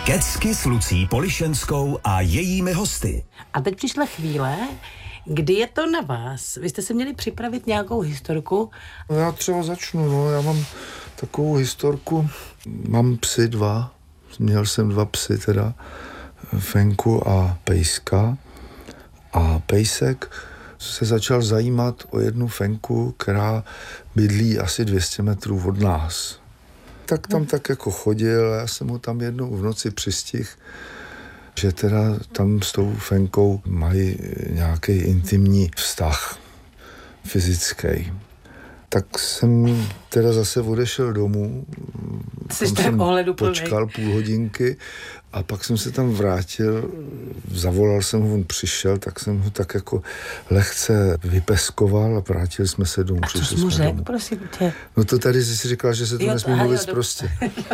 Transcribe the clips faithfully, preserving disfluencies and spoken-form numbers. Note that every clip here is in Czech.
Kecky s Lucí Polišenskou a jejími hosty. A teď přišla chvíle, kdy je to na vás. Vy jste se měli připravit nějakou historku? No já třeba začnu, no, já mám takovou historku, mám psy dva, měl jsem dva psy teda, Fenku a Pejska. A Pejsek se začal zajímat o jednu Fenku, která bydlí asi dvě stě metrů od nás. Tak tam tak jako chodil a já jsem ho tam jednou v noci přistihl, že teda tam s tou Fenkou mají nějaký intimní vztah fyzický. Tak jsem teda zase odešel domů, Jsi tam jsem ohledu počkal půl hodinky a pak jsem se tam vrátil, zavolal jsem ho, on přišel, tak jsem ho tak jako lehce vypeskoval a vrátili jsme se domů. A co jsi mu řekl, prosím tě? No to tady jsi si říkal, že se to jo, nesmí mluvit prostě.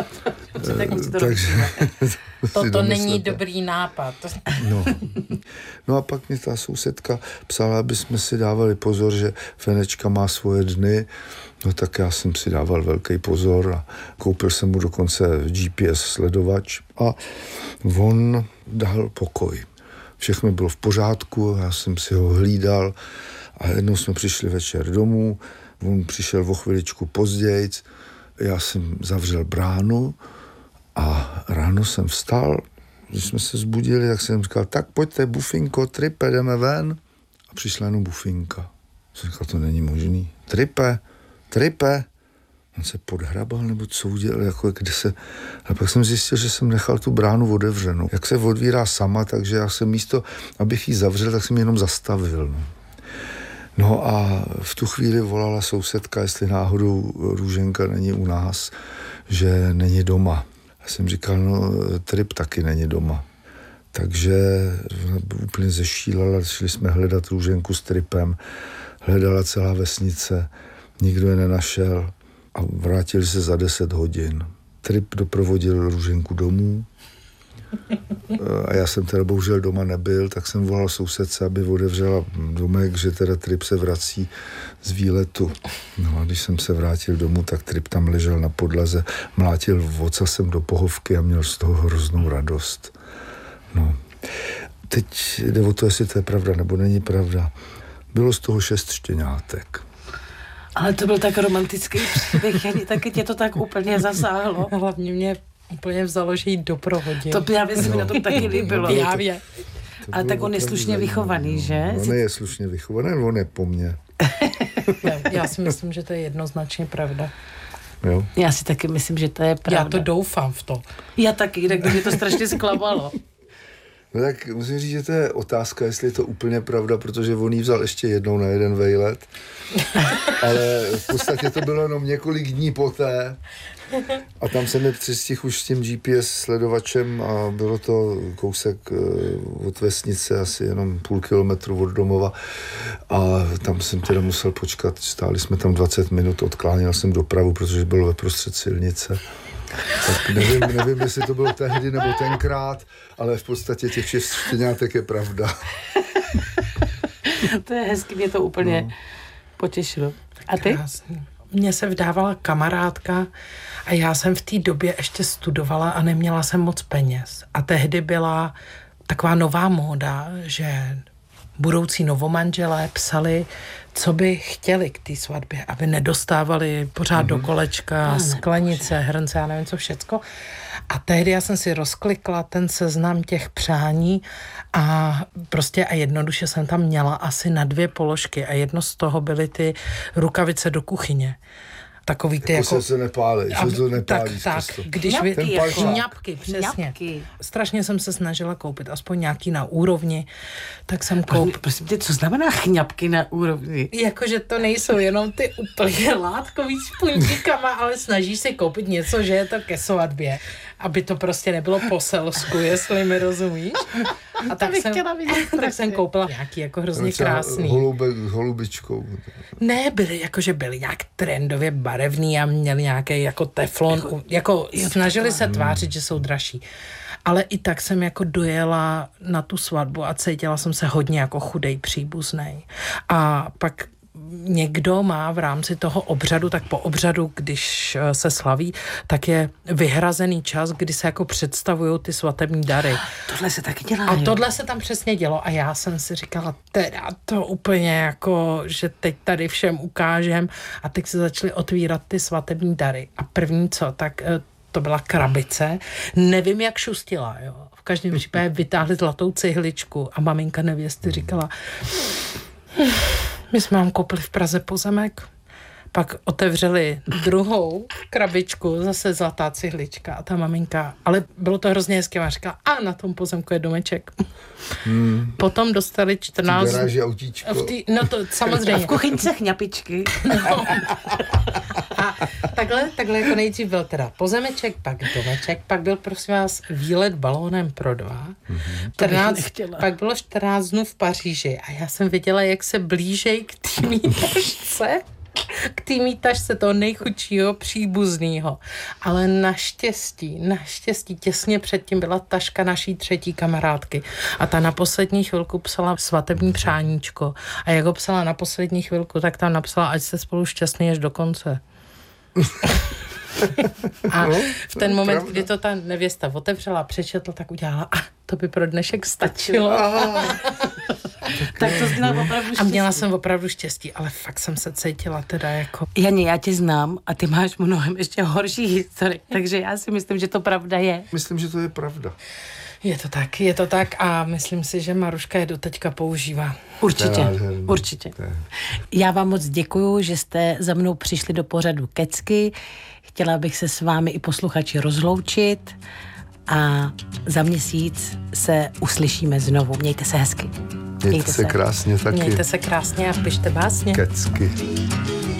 Takže... Toto není dobrý nápad. No. no a pak mi ta sousedka psala, aby jsme si dávali pozor, že Fenečka má svoje dny. No tak já jsem si dával velký pozor a koupil jsem mu dokonce G P S sledovač a on dal pokoj. Všechno bylo v pořádku, já jsem si ho hlídal a jednou jsme přišli večer domů, on přišel o chviličku pozdějc, já jsem zavřel bránu a ráno jsem vstal, když jsme se zbudili, tak jsem říkal, tak pojďte, Bufinko, Tripe, jdeme ven. A přišla jenom Bufinka. Jsem říkal, to není možný. Tripe, Tripe. On se podhrabal, nebo co udělal, jako kde se... A pak jsem zjistil, že jsem nechal tu bránu otevřenou. Jak se odvírá sama, takže já jsem místo, abych ji zavřel, tak jsem ji jenom zastavil. No. No a v tu chvíli volala sousedka, jestli náhodou Růženka není u nás, že není doma. Já jsem říkal, no Trip taky není doma. Takže úplně zešílala, šli jsme hledat Růženku s Tripem, hledala celá vesnice, nikdo je nenašel a vrátili se za deset hodin. Trip doprovodil Růženku domů a já jsem teda bohužel doma nebyl, tak jsem volal sousedce, aby otevřela domek, že teda Trip se vrací z výletu. No a když jsem se vrátil domů, tak Trip tam ležel na podlaze, mlátil vocasem do pohovky a měl z toho hroznou radost. No. Teď jde o to, jestli to je pravda nebo není pravda. Bylo z toho šest štěňátek. Ale to byl tak romantický příběh, ani taky tě to tak úplně zasáhlo. Hlavně mě úplně vzalo, že jí doprovodil. To já věc, no. mi na tom taky líbilo. No, já vě. Ale tak on je slušně vychovaný, že? On je slušně vychovaný, on je po mně. Já si myslím, že to je jednoznačně pravda. Jo. Já si taky myslím, že to je pravda. Já to doufám v to. Já taky, tak mě to strašně zklamalo. No tak musím říct, že to je otázka, jestli je to úplně pravda, protože on jí vzal ještě jednou na jeden vejlet. Ale v podstatě to bylo jenom několik dní poté. A tam se mi přistihl už s tím G P S sledovačem a bylo to kousek od vesnice, asi jenom půl kilometru od domova. A tam jsem teda musel počkat, stáli jsme tam dvacet minut, odkláněl jsem dopravu, protože bylo ve prostřed silnice. Tak nevím, nevím, jestli to bylo tehdy nebo tenkrát, ale v podstatě těch šest štěňátek je pravda. To je hezky, mě to úplně no. potěšilo. A ty? Krásný. Mně se vdávala kamarádka a já jsem v té době ještě studovala a neměla jsem moc peněz. A tehdy byla taková nová móda, že budoucí novomanželé psali, co by chtěli k té svatbě, aby nedostávali pořád mm-hmm. do kolečka, no, sklenice, hrnce, já nevím co všecko. A tehdy já jsem si rozklikla ten seznam těch přání a prostě a jednoduše jsem tam měla asi na dvě položky a jedno z toho byly ty rukavice do kuchyně. Takový ty jako... jako se nepálí, že to nepálí. Tak, tak, když vy... Kňapky, jako, kňapky, přesně. Kňapky. Strašně jsem se snažila koupit, aspoň nějaký na úrovni, tak jsem koupila. Prosím tě, co znamená kňapky na úrovni? Jakože to nejsou jenom ty úplně látkový s puntíkama, ale snažíš si koupit něco, že je to ke svatbě, aby to prostě nebylo po selsku, jestli mi rozumíš. A tak jsem, tak jsem koupila nějaký jako hrozně krásný. Holube, holubičkou. Ne, byly jakože byly nějak trendově barevný a měli nějaký jako teflon. Jako, jako snažili se tvářit, že jsou dražší. Ale i tak jsem jako dojela na tu svatbu a cítila jsem se hodně jako chudej příbuznej. A pak někdo má v rámci toho obřadu, tak po obřadu, když se slaví, tak je vyhrazený čas, kdy se jako představují ty svatební dary. Tohle se taky dělá, A jo? tohle se tam přesně dělo a já jsem si říkala, teda to úplně jako, že teď tady všem ukážem a teď se začaly otvírat ty svatební dary. A první co, tak to byla krabice. Nevím, jak šustila, jo. V každém případě vytáhli zlatou cihličku a maminka nevěsty říkala, my jsme vám koupili v Praze pozemek. Pak otevřeli druhou krabičku, zase zlatá cihlička a ta maminka, ale bylo to hrozně hezké, a říkala, a na tom pozemku je domeček. Hmm. Potom dostali čtrnáct... V garáži autíčko. V tý, no to samozřejmě. V kuchyňce chňapičky. No. A takhle, takhle jako nejdřív byl teda pozemeček, pak domeček, pak byl prosím vás výlet balónem pro dva. Mm-hmm. čtrnáct, pak bylo čtrnáct dnů v Paříži a já jsem viděla, jak se blížej k té mítažce, k té mítažce toho nejchudšího příbuznýho. Ale naštěstí, naštěstí těsně předtím byla taška naší třetí kamarádky a ta na poslední chvilku psala svatební přáníčko a jak ho psala na poslední chvilku, tak tam napsala, ať jste spolu šťastný až do konce. A v ten moment, pravda. Kdy to ta nevěsta otevřela a přečetla, tak udělala, a to by pro dnešek stačilo. Tak to jsi měla opravdu štěstí. A měla jsem opravdu štěstí, ale fakt jsem se cítila teda jako... Jani, já tě znám a ty máš mnohem ještě horší historii, takže já si myslím, že to pravda je. Myslím, že to je pravda. Je to tak, je to tak a myslím si, že Maruška je doteďka používá. Určitě, určitě. Já vám moc děkuju, že jste za mnou přišli do pořadu Kecky. Chtěla bych se s vámi i posluchači rozloučit a za měsíc se uslyšíme znovu. Mějte se hezky. Mějte, Mějte se krásně taky. Mějte se krásně a pište básně. Kecky.